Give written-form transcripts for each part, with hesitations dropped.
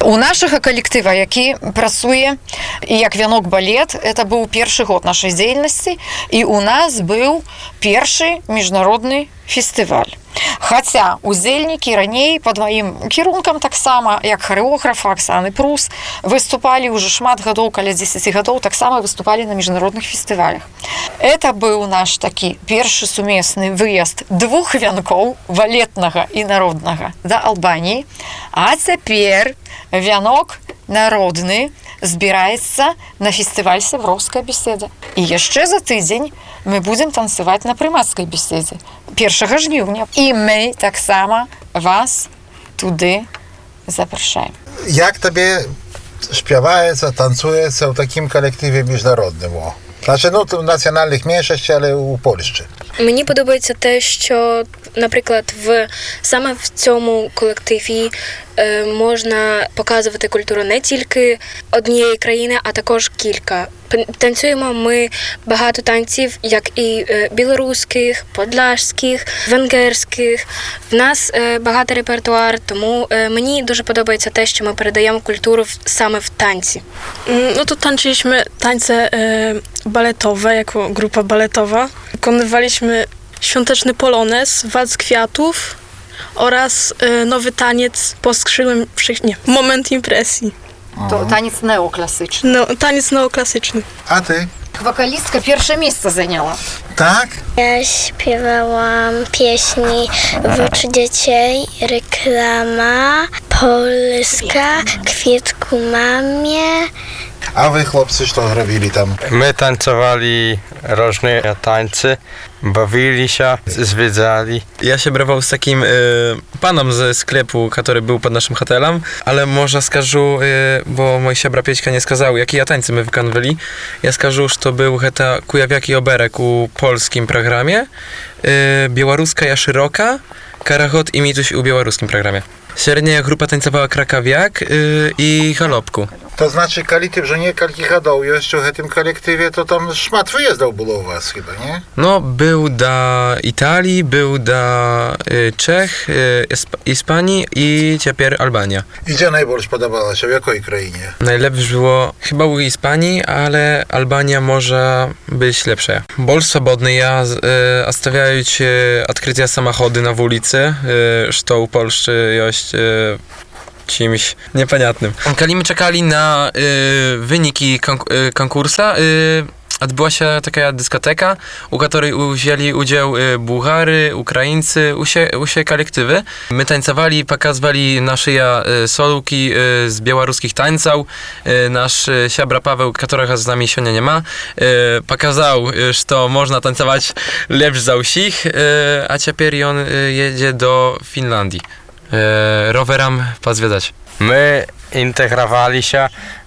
У нашага калектыва, які працуе як вянок балет, это быў першы год нашай дзейнасці, і у нас быў першы міжнародны фестываль. Хаця удзельнікі раней пад маім кірункам таксама, як харэографа Аксаны Прус, выступалі ўжо шмат гадоў, каля 10 гадоў, таксама выступалі на міжнародных фестывалях. Это быў наш такі першы сумесны выезд двух вянкоў, балетнага і народнага, да Албаніі. А цяпер вянок народны збіраецца на фестываль «Сяброўская беседа». І яшчэ за тыдзень мы будзем танцаваць на прымацкай беседзе 1 жніўня. І мы таксама вас туды запрашаем. Як табе śpiewaється, танцюється в таким колективі міжнародному? Значить, в національних меншостях, але у Польщі. Мені подобається те, що, наприклад, саме в цьому колективі можна показувати культуру не тільки однієї країни, а також кілька. Танцюємо ми багато танців, як і білоруських, подляшських, венгерських. В нас багато репертуар, тому мені дуже подобається те, що ми передаємо культуру саме w танці. No to tańczyliśmy tańce baletowe, jako grupa baletowa. Wykonywaliśmy świąteczny polonez, walc kwiatów oraz nowy taniec po skrzydłem moment impresji. To taniec neoklasyczny. No, taniec neoklasyczny. A ty? Wokalistka pierwsze miejsce zajęła. Tak? Ja śpiewałam pieśni Włóczy dzieciej, reklama, Polska, Kwietku mamie. A wy chłopcy, co robili tam? My tańcowali różne tańce, bawili się, zwiedzali. Ja się brawał z takim panem ze sklepu, który był pod naszym hotelem, ale może skażu, bo mój siebra Piećka nie skazał, jakie ja tańce my wykonywali. Ja skażu, że to był heta kujawiaki oberek u polskim programie, białoruska ja szeroka, karachot i mituś u białoruskim programie. Średnia grupa tańcowała krakawiak i chalopku. To znaczy, колектив, że nie kilka gadał jeszcze w tym kolektywie, to tam szmat wyjezdał było u was chyba, nie? No, był do Italii, był do Czech, Hiszpanii i teraz Albania. I gdzie najbardziej podobała się, w jakiej krainie? Najlepsze było chyba u Hiszpanii, ale Albania może być lepsza. Больше swobodny ja, stawiając odkrycia samochody na ulicy, że u Polszy jest czymś nieponiatnym. Kiedy my czekali na wyniki konkursa, odbyła się taka dyskoteka, u której wzięli udział Bułgary, Ukraińcy, usie kolektywy. My tańcowali, pokazywali nasze soluki z białoruskich tańców. Nasz siabra Paweł, którego z nami się nie ma, pokazał, że to można tańcować lepszy za usich, a teraz on jedzie do Finlandii. Roweram pozwiedzać. My integrowali się,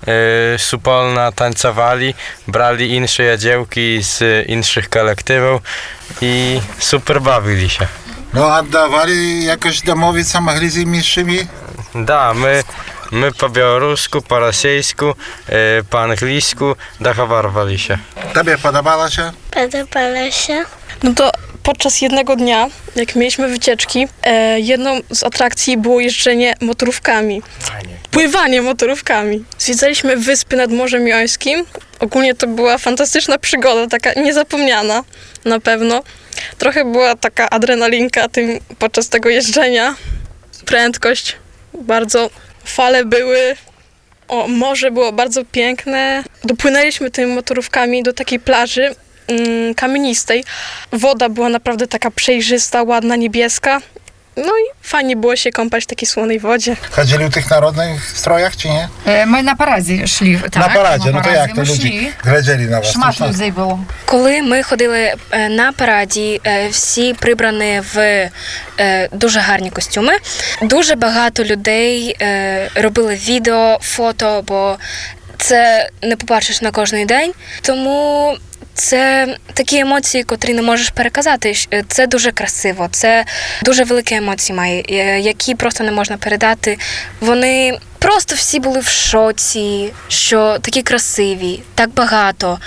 supolna tańcowali, brali inne dziełki z innych kolektywów i super bawili się. No a dawali jakoś domowiec mogli z innymi? Da, my po białorusku, po rosyjsku, po angielsku dochowali się. Tobie podobała się? Podobała się. No to podczas jednego dnia, jak mieliśmy wycieczki, jedną z atrakcji było jeżdżenie motorówkami. Pływanie motorówkami. Zwiedzaliśmy wyspy nad Morzem Jońskim. Ogólnie to była fantastyczna przygoda, taka niezapomniana na pewno. Trochę była taka adrenalinka podczas tego jeżdżenia. Prędkość, bardzo fale były. Morze było bardzo piękne. Dopłynęliśmy tymi motorówkami do takiej plaży kamienistej. Woda była naprawdę taka przejrzysta, ładna, niebieska. No i fajnie było się kąpać w takiej słonej wodzie. Chodzili w tych narodnych strojach, czy nie? My na paradzie szli, tak? Na paradzie, no to jak to ludzie глядели на вас? Шмат людей було. Коли ми ходили на параді, всі прибрані в дуже гарні костюми. Дуже багато людей робили відео, фото, бо це не побачиш на кожний день. Тому це такі емоції, котрі не можеш переказати. Це дуже красиво, це дуже великі емоції має, які просто не можна передати. Вони просто всі були в шоці, що такі красиві, так багато.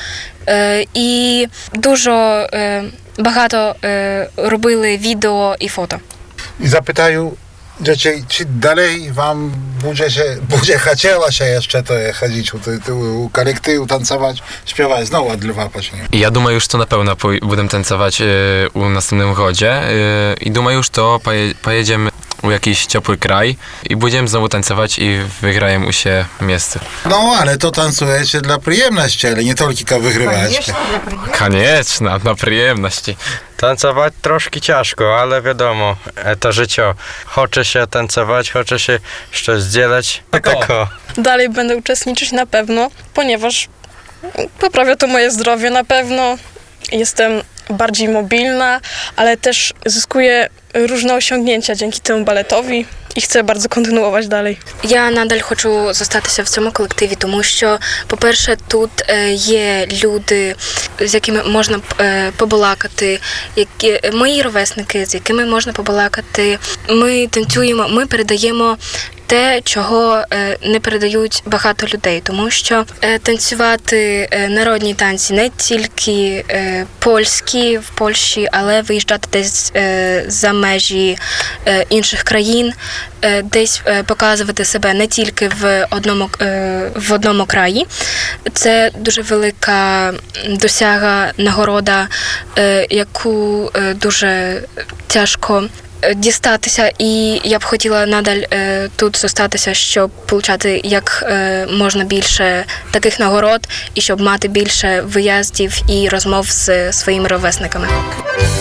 І дуже багато робили відео і фото. I zapytają, Czy dalej wam będzie chciało się jeszcze to chodzić u kolektywu, tancować, śpiewać, znowu odlewapać, nie? Ja думаю, что напевно будемо танцювати у наступному році. І думаю, що поїдемо у якийсь теплий край і будемо знову танцювати і виграємо усе місце. No, ale to tancujecie dla przyjemności, ale nie tylko wygrywać. Конечно, на приємності. Танцювати трошки тяжко, але відомо, це життя. Хоче się танцювати, хоче się щось зробити. Тако. Dalej będę uczestniczyć na pewno, ponieważ poprawia to moje zdrowie na pewno. Jestem bardziej mobilna, ale też zyskuję różne osiągnięcia dzięki temu baletowi і chcę bardzo континуувати далі. Я надаль хочу зостатися в цьому колективі, тому що, по-перше, тут є люди, з якими можна побалакати, мої ровесники, з якими можна побалакати. Ми танцюємо, ми передаємо те, чого не передають багато людей, тому що танцювати народні танці не тільки польські в Польщі, але виїжджати десь за межі інших країн, десь показувати себе не тільки в одному краї. Це дуже велика досяга, нагорода, яку дуже тяжко дістатися, і я б хотіла надаль тут зостатися, щоб отримати як можна більше таких нагород і щоб мати більше виїздів і розмов з своїми ровесниками.